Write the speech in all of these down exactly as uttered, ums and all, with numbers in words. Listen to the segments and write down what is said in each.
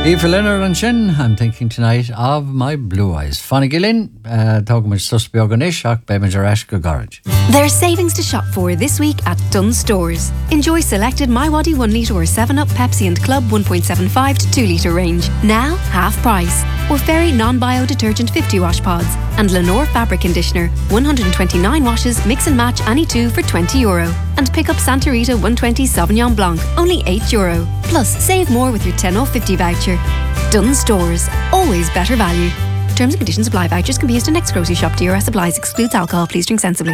Aoife Leonard and Shin, I'm thinking tonight of my blue eyes. Fanny Gillin, talking with Susbioganish, Ak Bemajarash Garage. There's savings to shop for this week at Dunnes Stores. Enjoy selected MiWadi one litre or seven up, Pepsi and Club one point seven five to two litre range. Now, half price. Or Fairy non-bio detergent fifty wash pods. And Lenore fabric conditioner, one hundred twenty-nine washes, mix and match any two for twenty euro. And pick up Santa Rita one twenty Sauvignon Blanc, only eight euro. Plus, save more with your ten off fifty voucher. Dunnes Stores, always better value. Terms and conditions apply. Vouchers can be used in next grocery shop. D R S applies. Excludes alcohol. Please drink sensibly.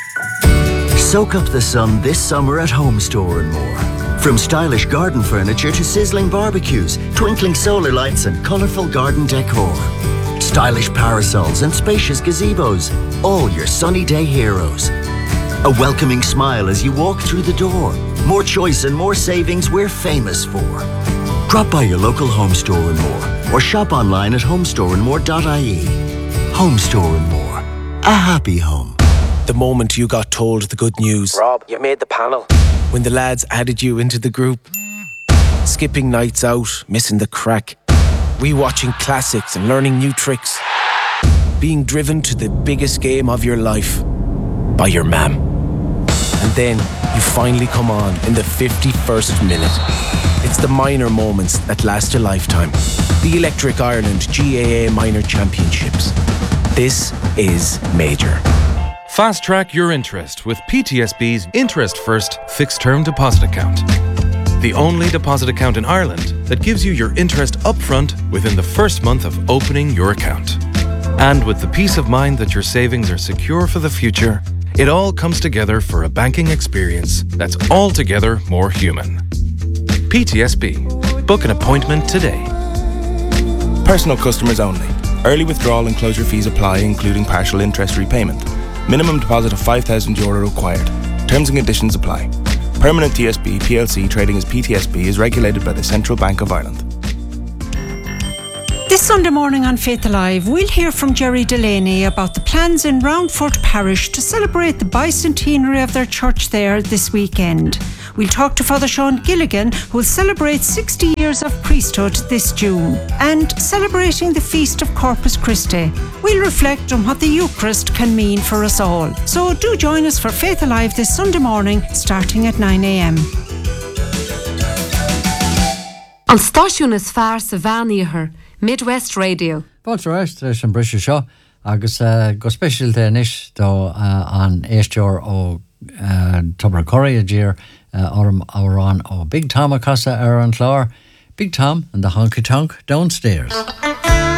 Soak up the sun this summer at Home Store and more. From stylish garden furniture to sizzling barbecues, twinkling solar lights and colourful garden decor. Stylish parasols and spacious gazebos. All your sunny day heroes. A welcoming smile as you walk through the door. More choice and more savings we're famous for. Drop by your local Home Store and more, or shop online at homestore and more dot I E. Home Store and More. A happy home. The moment you got told the good news. Rob, you made the panel. When the lads added you into the group. Skipping nights out, missing the crack. Rewatching classics and learning new tricks. Being driven to the biggest game of your life by your mam. And then you finally come on in the fifty-first minute. It's the minor moments that last a lifetime. The Electric Ireland G A A Minor Championships. This is major. Fast track your interest with P T S B's Interest First Fixed Term Deposit Account. The only deposit account in Ireland that gives you your interest upfront within the first month of opening your account. And with the peace of mind that your savings are secure for the future, it all comes together for a banking experience that's altogether more human. P T S B. Book an appointment today. Personal customers only. Early withdrawal and closure fees apply, including partial interest repayment. Minimum deposit of five thousand euro required. Terms and conditions apply. Permanent T S B P L C trading as P T S B is regulated by the Central Bank of Ireland. This Sunday morning on Faith Alive, we'll hear from Jerry Delaney about the plans in Roundford Parish to celebrate the bicentenary of their church there this weekend. We'll talk to Father Sean Gilligan, who will celebrate sixty years of priesthood this June. And celebrating the Feast of Corpus Christi, we'll reflect on what the Eucharist can mean for us all. So do join us for Faith Alive this Sunday morning, starting at nine a.m. An stáisiún is fearr sa bhean Midwest Radio. Báilte rest leis an brise seo agus uh, go specialte inis do uh, an éisteoir ó uh, Tubber Curry a dír uh, orm árán ó Big Tom a casa ar an chlár. Big Tom and the Honky Tonk Downstairs.